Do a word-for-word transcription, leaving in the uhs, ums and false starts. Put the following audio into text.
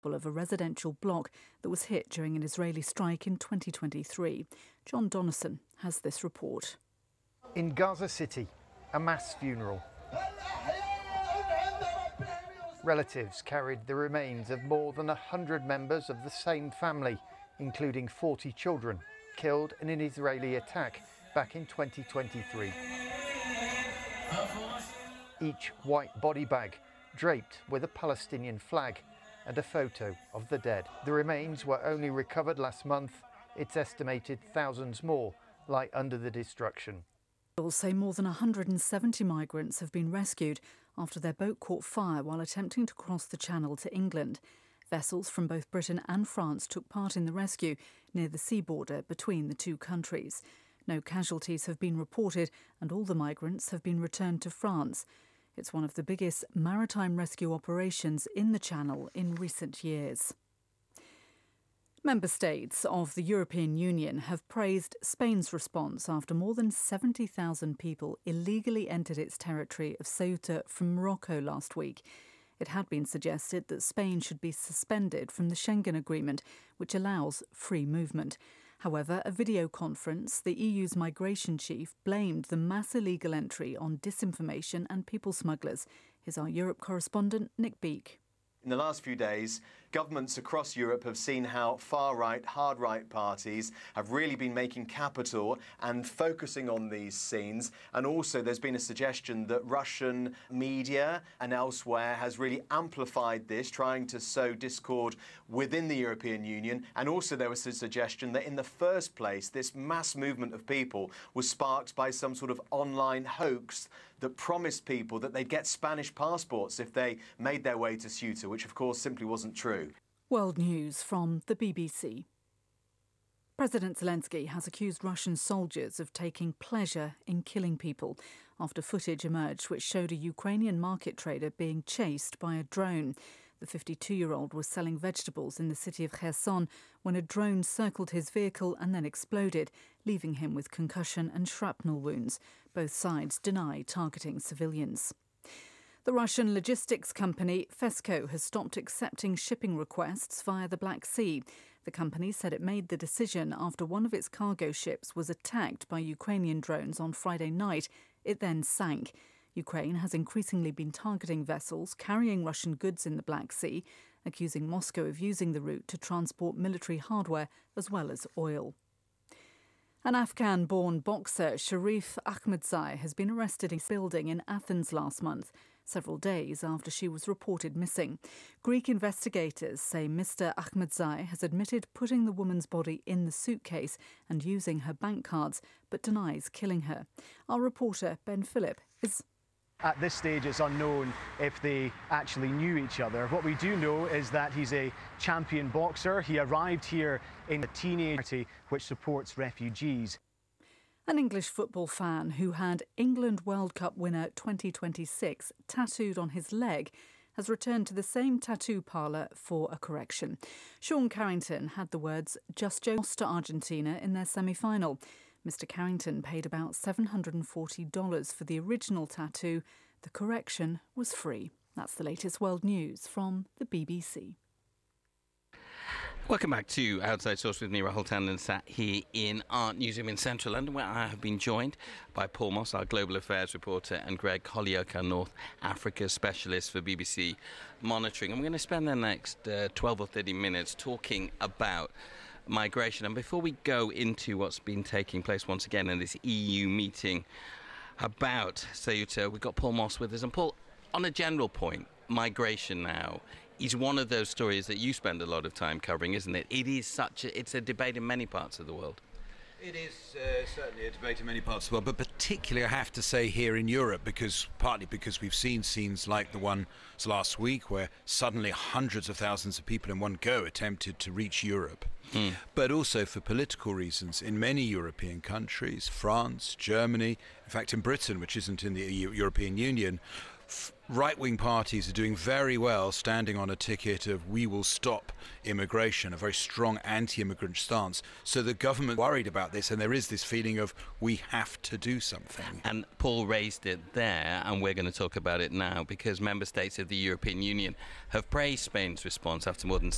of a residential block that was hit during an Israeli strike in twenty twenty-three. John Donnison has this report. In Gaza City, a mass funeral. Relatives carried the remains of more than one hundred members of the same family, including forty children, killed in an Israeli attack back in twenty twenty-three. Each white body bag draped with a Palestinian flag and a photo of the dead. The remains were only recovered last month. It's estimated thousands more lie under the destruction. Officials say more than one hundred seventy migrants have been rescued after their boat caught fire while attempting to cross the Channel to England. Vessels from both Britain and France took part in the rescue near the sea border between the two countries. No casualties have been reported and all the migrants have been returned to France. It's one of the biggest maritime rescue operations in the Channel in recent years. Member states of the European Union have praised Spain's response after more than seventy thousand people illegally entered its territory of Ceuta from Morocco last week. It had been suggested that Spain should be suspended from the Schengen Agreement, which allows free movement. However, a video conference, the E U's migration chief blamed the mass illegal entry on disinformation and people smugglers. Here's our Europe correspondent, Nick Beake. In the last few days, governments across Europe have seen how far-right, hard-right parties have really been making capital and focusing on these scenes. And also there's been a suggestion that Russian media and elsewhere has really amplified this, trying to sow discord within the European Union. And also there was a suggestion that in the first place, this mass movement of people was sparked by some sort of online hoax that promised people that they'd get Spanish passports if they made their way to Ceuta, which of course simply wasn't true. World News from the B B C. President Zelensky has accused Russian soldiers of taking pleasure in killing people after footage emerged which showed a Ukrainian market trader being chased by a drone. The fifty-two-year-old was selling vegetables in the city of Kherson when a drone circled his vehicle and then exploded, leaving him with concussion and shrapnel wounds. Both sides deny targeting civilians. The Russian logistics company Fesco has stopped accepting shipping requests via the Black Sea. The company said it made the decision after one of its cargo ships was attacked by Ukrainian drones on Friday night. It then sank. Ukraine has increasingly been targeting vessels carrying Russian goods in the Black Sea, accusing Moscow of using the route to transport military hardware as well as oil. An Afghan-born boxer, Sharif Ahmadzai, has been arrested in a building in Athens last month, several days after she was reported missing. Greek investigators say Mister Ahmadzai has admitted putting the woman's body in the suitcase and using her bank cards, but denies killing her. Our reporter, Ben Phillip, is... At this stage, it's unknown if they actually knew each other. What we do know is that he's a champion boxer. He arrived here in a teenage party which supports refugees. An English football fan who had England World Cup winner twenty twenty-six tattooed on his leg has returned to the same tattoo parlour for a correction. Sean Carrington had the words "Just Joe" to Argentina in their semi-final. Mister Carrington paid about seven hundred forty dollars for the original tattoo. The correction was free. That's the latest world news from the B B C. Welcome back to Outside Source with me, Rahul Tandon, sat here in Art Newsroom in central London, where I have been joined by Paul Moss, our Global Affairs reporter, and Greg Holyoake, our North Africa specialist for B B C Monitoring. And we're going to spend the next uh, twelve or thirty minutes talking about migration. And before we go into what's been taking place once again in this E U meeting about Ceuta, we've got Paul Moss with us. And Paul, on a general point, migration now is one of those stories that you spend a lot of time covering, isn't it? It is such a, it's a debate in many parts of the world. It is uh, certainly a debate in many parts of the world, but particularly I have to say here in Europe, because partly because we've seen scenes like the one last week where suddenly hundreds of thousands of people in one go attempted to reach Europe. Mm. But also for political reasons in many European countries, France, Germany, in fact in Britain, which isn't in the E U, European Union, f- right-wing parties are doing very well standing on a ticket of we will stop immigration, a very strong anti-immigrant stance. So the government worried about this, and there is this feeling of we have to do something. And Paul raised it there, and we're going to talk about it now, because member states of the European Union have praised Spain's response after more than